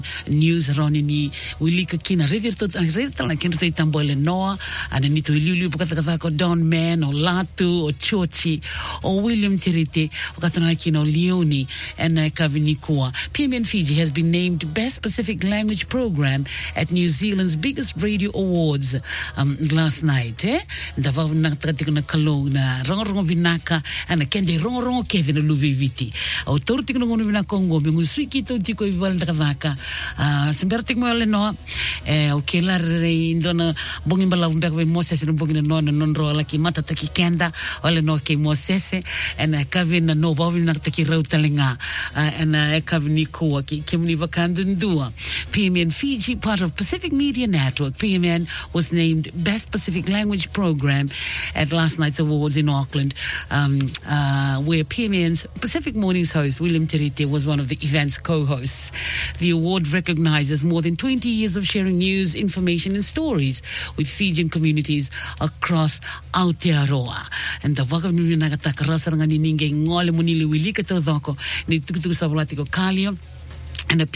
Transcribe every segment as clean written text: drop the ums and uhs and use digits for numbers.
news ronini wilika kina redita na kinto itambole noa ana nito iliuli bukata ko Don Man o Latu o Chochi o William Tirite bukata kina Leoni and Kavinikua. PMN Fiji has been named Best Pacific Language Program at New Zealand's biggest radio awards last night. Ndava na takatika na kalong na rongo vinaka ana kende rongo Kevin Luviviti. Autority no vinaka Kongo bingu swiki to tiko ival takavaka. Sembertik mo le no o kelar indona bongin bala mbek be Moses no bongin no nonro la ki mata taki kenda ole no ke Moses and Kevin no bovin na taki rautalinga and Kevin ko ki kimni vakandundua. PMN Fiji, part of Pacific Media Network, PMN was named Best Pacific Language Program at last night's awards in Auckland, where PMN's Pacific Mornings host William Tirite was one of the event's co-hosts. The award recognizes more than 20 years of sharing news, information and stories with Fijian communities across Aotearoa. And the Wakanuvi Nagataka Rasarangani Ninge Ngole Munili Wilika Todoko Nituku Savalatiko Kalio and at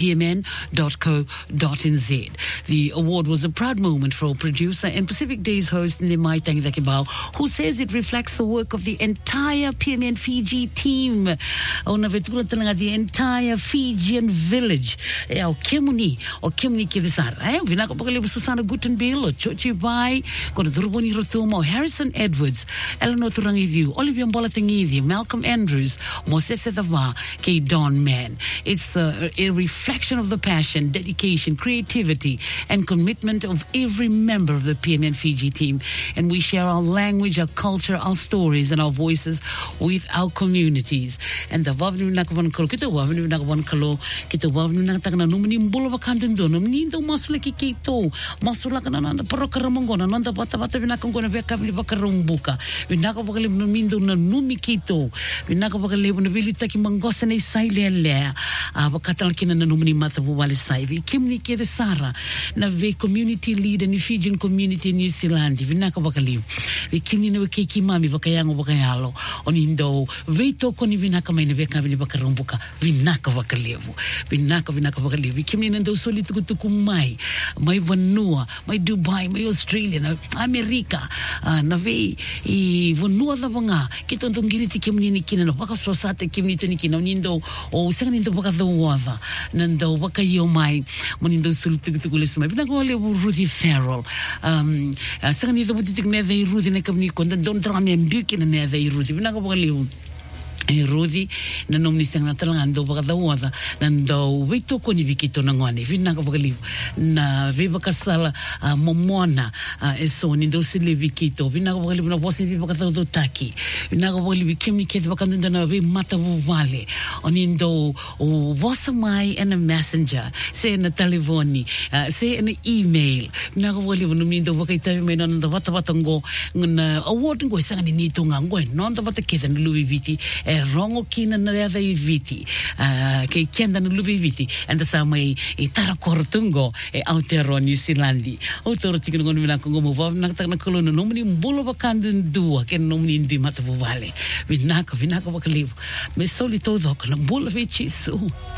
pmn.co.nz. The award was a proud moment for our producer and Pacific Days host Nemai Tangidakibao, who says it reflects the work of the entire PMN Fiji team. The entire Fijian village. O Kemuni Kivisar. Vinako Pakalibu Susana Gutenbill, or Chochi Bai, Konadruboni Rotumo, Harrison Edwards, Eleanor Turangivu, Olivia Mbolatangivi, Malcolm Andrews, Moses Edava, K. Don Man. It's a reflection of the passion, dedication, creativity, and commitment of every member of the PMN Fiji team. And we share our language, our culture, our stories, and our voices with our communities. And the Wavnu Nakavan Kita Wavnu Nakavan Kalo, Kita Wavnu Nakana Numini Bulova Kandundon, Nindo Masulaki Kito, Masulakan, the Porokaramongon, Nanda Batavata Vinakongona Vekavli Bakarumbuka, Vinakavali Numindo Numikito, Vinakavali Vilitaki Mangosane Sailea, Avakatalkin na numini mata wale saivi kimni ke de Sara na ve community leader ni Fijian community New Zealand vinaka bakaliv ve kimni na ke kimami bakayango bakayalo onindo ve to koni vinaka mai na ve kavini bakarumbuka vinaka bakalevu vinaka bakalevu kimni na ndo soli tukutuku mai Vanua mai Dubai mai Australia na America na ve I Vanua da banga kitondongiri ti kimni ni kina no bakasosate kimni tani kina onindo o sangnindo bakadawava Nando wakayo mai monindo sultugulis mai binagole Rudy Farrell sangani do butik ne ve Rudy ne kamni konda don trame mbuki ne ve Rudy binagole Rudy na nomni sang natalangando bakadawada nando wito ko ni vikito nangone vinaka bakaliv na viva kasala momona eso nindo sile vikito vinaka bakaliv na bosi viva katado taki vinaka bakaliv kimni kete bakanda na ve mata vale onindo vosa mai and a messenger say na telefoni say an email vinaka bakaliv nomindo bakaita me na ndo batabatango na award ngo sangani nito ngangwe nondo bataketa no Louis rongo kina na rea viti ke kenda na lubi viti and the same e tara kortungo Aotearoa New Zealandi autor tikino ngono mina kongo mo va na tak na kolona no mini mbulo bakandun dua ken no mini ndi mata vale vinaka bakalivo me soli todo kana mbulo vichi su